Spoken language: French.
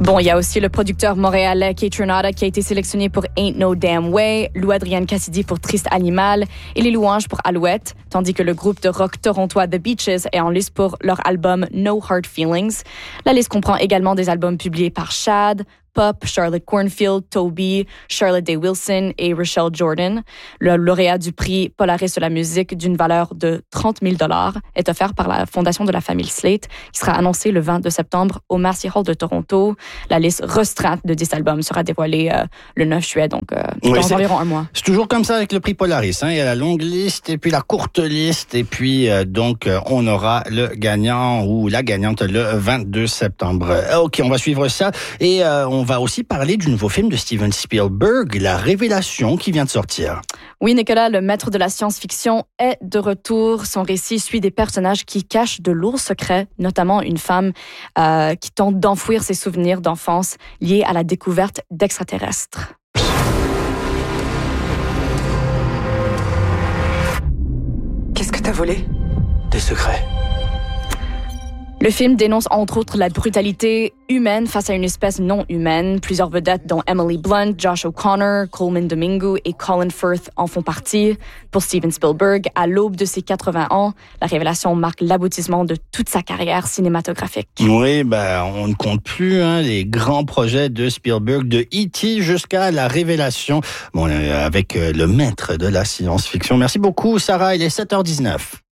Bon, il y a aussi le producteur montréalais Kate Renata qui a été sélectionné pour Ain't No Damn Way, Lou Adrienne Cassidy pour Triste Animal et Les Louanges pour Alouette, tandis que le groupe de rock torontois The Beaches est en liste pour leur album No Hard Feelings. La liste comprend également des albums publiés par Shad, Pop, Charlotte Cornfield, Toby, Charlotte Day Wilson et Rochelle Jordan. Le lauréat du prix Polaris de la musique d'une valeur de 30 000 $ est offert par la Fondation de la famille Slate, qui sera annoncé le 22 septembre au Massey Hall de Toronto. La liste restreinte de 10 albums sera dévoilée le 9 juillet, donc dans environ un mois. C'est toujours comme ça avec le prix Polaris. Il y a la longue liste et puis la courte liste. Et puis, on aura le gagnant ou la gagnante le 22 septembre. OK, on va suivre ça. Et on va aussi parler du nouveau film de Steven Spielberg, La Révélation, qui vient de sortir. Oui, Nicolas, le maître de la science-fiction est de retour. Son récit suit des personnages qui cachent de lourds secrets, notamment une femme qui tente d'enfouir ses souvenirs d'enfance liés à la découverte d'extraterrestres. Qu'est-ce que t'as volé? Des secrets. Le film dénonce entre autres la brutalité humaine face à une espèce non humaine. Plusieurs vedettes dont Emily Blunt, Josh O'Connor, Coleman Domingo et Colin Firth en font partie. Pour Steven Spielberg, à l'aube de ses 80 ans, La Révélation marque l'aboutissement de toute sa carrière cinématographique. Oui, on ne compte plus les grands projets de Spielberg, de E.T. jusqu'à La Révélation. Avec le maître de la science-fiction. Merci beaucoup, Sarah. Il est 7h19.